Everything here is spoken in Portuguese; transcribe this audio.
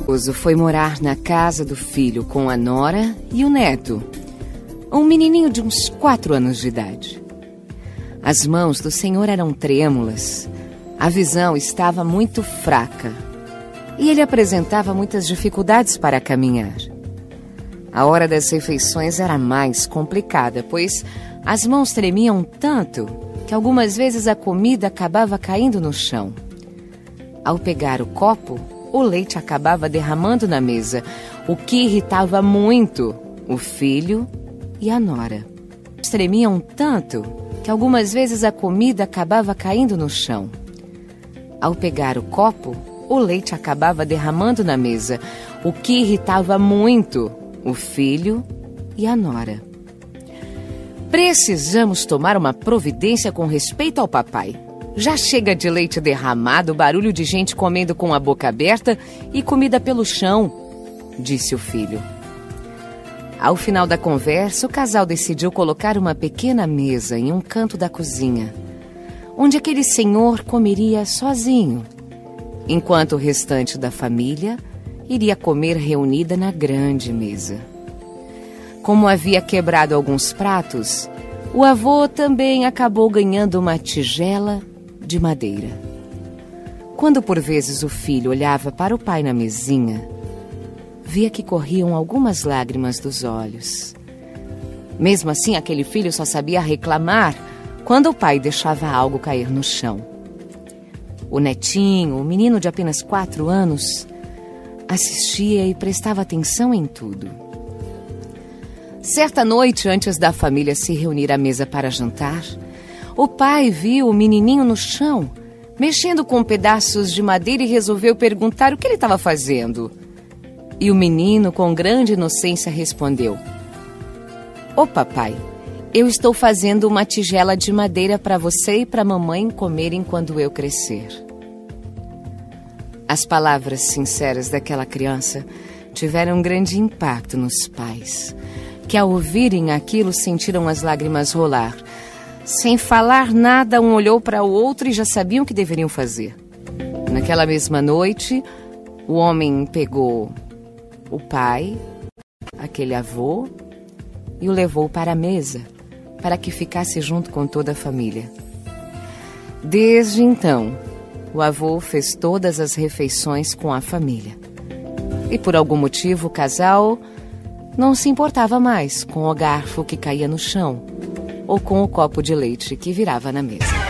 esposo foi morar na casa do filho com a nora e o neto, um menininho de uns 4 anos de idade. As mãos do senhor eram trêmulas, a visão estava muito fraca e ele apresentava muitas dificuldades para caminhar. A hora das refeições era mais complicada, pois as mãos tremiam tanto que algumas vezes a comida acabava caindo no chão. Ao pegar o copo, o leite acabava derramando na mesa, o que irritava muito o filho e a nora. Tremiam tanto que algumas vezes a comida acabava caindo no chão. Ao pegar o copo, o leite acabava derramando na mesa, o que irritava muito o filho e a nora. Precisamos tomar uma providência com respeito ao papai. Já chega de leite derramado, barulho de gente comendo com a boca aberta e comida pelo chão, disse o filho. Ao final da conversa, o casal decidiu colocar uma pequena mesa em um canto da cozinha, onde aquele senhor comeria sozinho, enquanto o restante da família iria comer reunida na grande mesa. Como havia quebrado alguns pratos, o avô também acabou ganhando uma tigela de madeira. Quando por vezes o filho olhava para o pai na mesinha, via que corriam algumas lágrimas dos olhos. Mesmo assim, aquele filho só sabia reclamar quando o pai deixava algo cair no chão. O netinho, o menino de apenas 4 anos, assistia e prestava atenção em tudo. Certa noite, antes da família se reunir à mesa para jantar, o pai viu o menininho no chão, mexendo com pedaços de madeira e resolveu perguntar o que ele estava fazendo. E o menino, com grande inocência, respondeu: "Ô papai, eu estou fazendo uma tigela de madeira para você e para a mamãe comerem quando eu crescer." As palavras sinceras daquela criança tiveram um grande impacto nos pais, que ao ouvirem aquilo sentiram as lágrimas rolar. Sem falar nada, um olhou para o outro e já sabiam o que deveriam fazer. Naquela mesma noite, o homem pegou o pai, aquele avô, e o levou para a mesa, para que ficasse junto com toda a família. Desde então, o avô fez todas as refeições com a família. E por algum motivo, o casal não se importava mais com o garfo que caía no chão ou com o copo de leite que virava na mesa.